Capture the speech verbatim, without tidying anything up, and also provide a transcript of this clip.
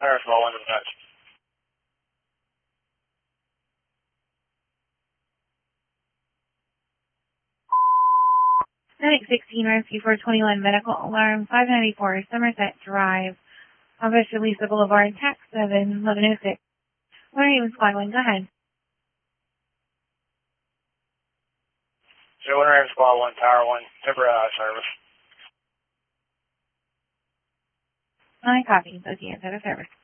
Fire Squad one to touch. Medic sixteen, Rescue four twenty-one, Medical Alarm five ninety-four, Somerset Drive, Officer Lisa Boulevard, Tax seven, eleven oh six. What are you in Squad one? Go ahead. So, Winter Squad one, Tower one, temporary out of service. I copy. Both units out of service.